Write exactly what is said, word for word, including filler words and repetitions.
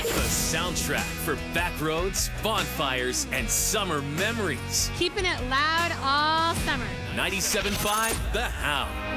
The soundtrack for backroads, bonfires, and summer memories. Keeping it loud all summer. ninety-seven point five The Hound.